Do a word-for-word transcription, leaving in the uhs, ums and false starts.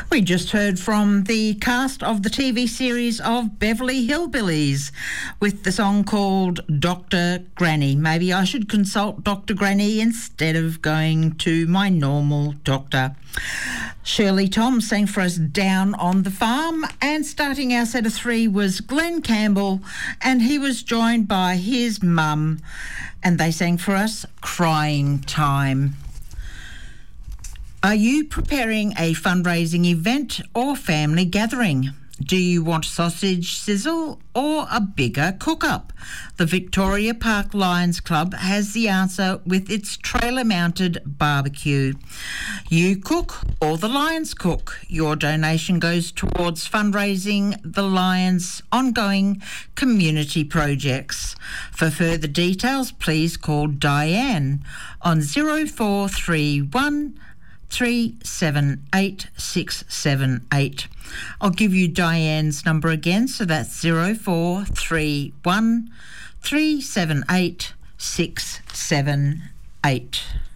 We just heard from the cast of the T V series of Beverly Hillbillies with the song called Doctor Granny. Maybe I should consult Doctor Granny instead of going to my normal doctor. Shirley Tom sang for us Down on the Farm, and starting our set of three was Glenn Campbell, and he was joined by his mum, and they sang for us Crying Time. Are you preparing a fundraising event or family gathering? Do you want sausage sizzle or a bigger cook-up? The Victoria Park Lions Club has the answer with its trailer-mounted barbecue. You cook or the Lions cook. Your donation goes towards fundraising the Lions' ongoing community projects. For further details, please call Diane on zero four three one three seven eight six seven eight. I'll give you Diane's number again, so that's zero four three one three seven eight six seven eight.